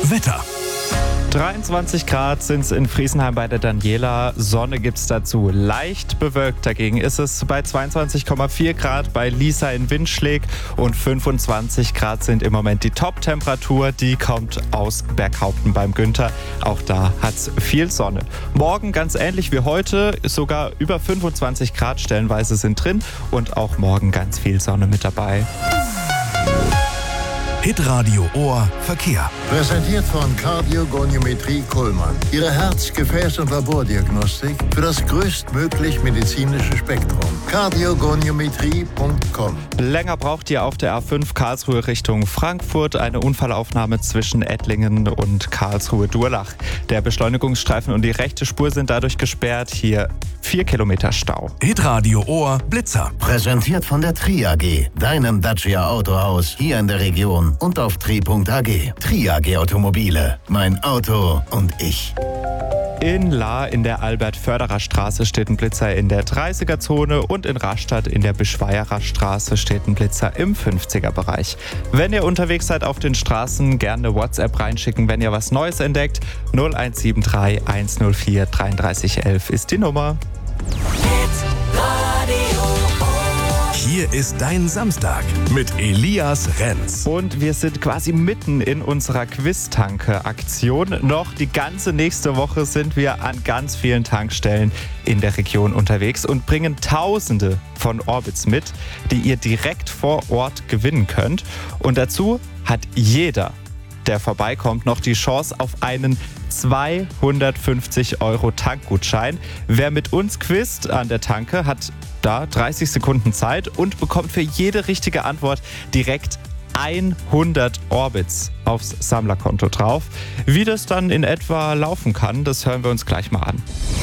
Wetter. 23 Grad sind es in Friesenheim bei der Daniela. Sonne gibt's dazu. Leicht bewölkt dagegen ist es bei 22,4 Grad bei Lisa in Windschläg und 25 Grad sind im Moment die Top-Temperatur. Die kommt aus Berghaupten beim Günther. Auch da hat's viel Sonne. Morgen ganz ähnlich wie heute, sogar über 25 Grad stellenweise sind drin und auch morgen ganz viel Sonne mit dabei. Hitradio Ohr Verkehr. Präsentiert von Kardiogoniometrie Kuhlmann. Ihre Herz-, Gefäß- und Labordiagnostik für das größtmöglich medizinische Spektrum. Kardiogoniometrie.com. Länger braucht ihr auf der A5 Karlsruhe Richtung Frankfurt. Eine Unfallaufnahme zwischen Ettlingen und Karlsruhe-Durlach. Der Beschleunigungsstreifen und die rechte Spur sind dadurch gesperrt. Hier 4 Kilometer Stau. Hitradio Ohr Blitzer. Präsentiert von der Tri AG, deinem Dacia Autohaus hier in der Region und auf tri.ag. Tri AG Automobile, mein Auto und ich. In Lahr in der Albert-Förderer-Straße steht ein Blitzer in der 30er-Zone und in Rastatt in der Beschweierer Straße steht ein Blitzer im 50er-Bereich. Wenn ihr unterwegs seid auf den Straßen, gerne eine WhatsApp reinschicken, wenn ihr was Neues entdeckt. 0173 104 3311 ist die Nummer. Hier ist dein Samstag mit Elias Renz. Und wir sind quasi mitten in unserer Quiz-Tanke-Aktion. Noch die ganze nächste Woche sind wir an ganz vielen Tankstellen in der Region unterwegs und bringen Tausende von Orbits mit, die ihr direkt vor Ort gewinnen könnt. Und dazu hat jeder, der vorbeikommt, noch die Chance auf einen 250 € Tankgutschein. Wer mit uns quizt an der Tanke, hat da 30 Sekunden Zeit und bekommt für jede richtige Antwort direkt 100 Orbits aufs Sammlerkonto drauf. Wie das dann in etwa laufen kann, das hören wir uns gleich mal an.